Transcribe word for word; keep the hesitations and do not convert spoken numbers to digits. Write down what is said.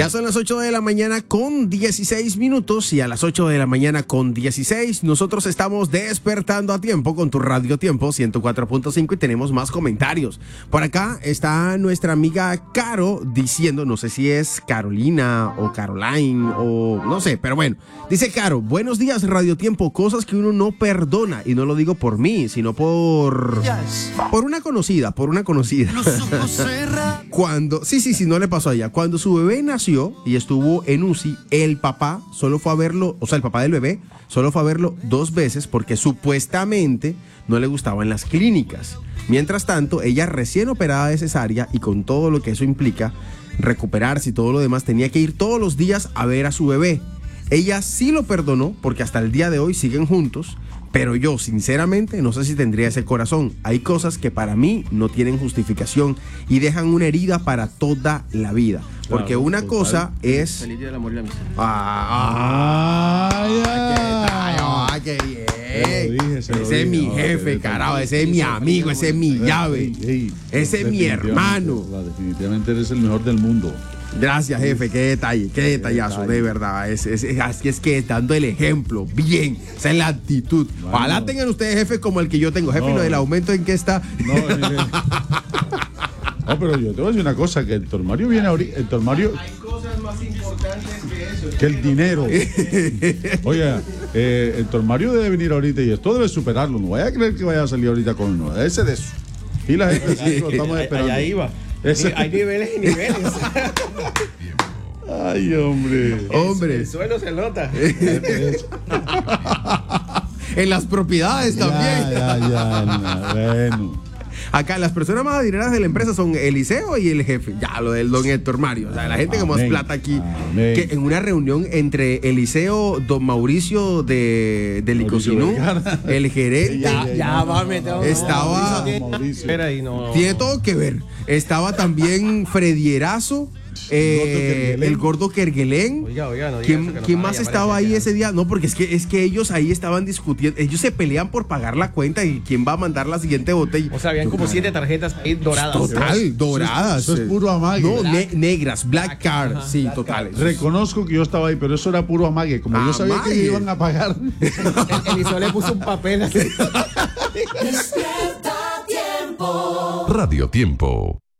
Ya son las ocho de la mañana con dieciséis minutos y a las ocho de la mañana con dieciséis nosotros estamos despertando a tiempo con tu Radio Tiempo ciento cuatro punto cinco y tenemos más comentarios. Por acá está nuestra amiga Caro diciendo, no sé si es Carolina o Caroline o no sé, pero bueno, dice Caro, buenos días Radio Tiempo, cosas que uno no perdona y no lo digo por mí, sino por por una conocida, por una conocida. Cuando, sí, sí, sí, no le pasó a ella. Cuando su bebé nació y estuvo en U C I, el papá solo fue a verlo, o sea, el papá del bebé solo fue a verlo dos veces porque supuestamente no le gustaban las clínicas. Mientras tanto, ella recién operada de cesárea y con todo lo que eso implica, recuperarse y todo lo demás, tenía que ir todos los días a ver a su bebé. Ella sí lo perdonó porque hasta el día de hoy siguen juntos, pero yo sinceramente no sé si tendría ese corazón. Hay cosas que para mí no tienen justificación y dejan una herida para toda la vida. Porque claro, una total. cosa es... Feliz día del amor y la amistad. Ah, ah, ah, qué bien. Dije, ese dije. es mi jefe, no, carajo, ese es mi amigo, ese es mi llave, ey, ey, ese es mi hermano. Definitivamente eres el mejor del mundo. Gracias, jefe, qué detalle, qué detallazo, de verdad. Es, es, es, así es que dando el ejemplo, bien, esa es la actitud. Bueno. Ojalá tengan ustedes jefes como el que yo tengo. Jefe, no, ¿no el aumento en qué está? No, no, pero yo te voy a decir una cosa, que el Tormario viene ahorita, el Tormario... Hay cosas más importantes que eso. Que el dinero. Oye, eh, el Tormario debe venir ahorita y esto debe superarlo. No vaya a creer que vaya a salir ahorita con uno. Ese de eso. Y la gente sí, lo estamos esperando. Allá iba. Ese... Hay niveles y niveles. Ay, hombre. Hombre. El, el suelo se nota. En las propiedades ya, también. Ya, ya, ya. Bueno. Acá las personas más adineradas de la empresa son Eliseo y el jefe. Ya, lo del don Héctor Mario. O sea, la gente con más plata aquí. Amén. Que en una reunión entre Eliseo, don Mauricio de, de Licosinú, el gerente. Ya, ya, ya va a meter. Estaba. Espera ahí, no. Tiene todo que ver. Estaba también Freddy Erazo. Eh, el gordo Kerguelén. Oiga, oiga, no ¿Quién, ¿quién más estaba ahí ese día? No, porque es que, es que ellos ahí estaban discutiendo. Ellos se pelean por pagar la cuenta y quién va a mandar la siguiente botella. O sea, habían como siete tarjetas ahí doradas. Total, doradas. Eso es, eso es puro amague. No, ne negras, black, black card. Ajá, sí, total. Reconozco que yo estaba ahí, pero eso era puro amague. Como amague. Yo sabía que iban a pagar. El Eliseo le puso un papel así. Despierta Tiempo. Radio Tiempo.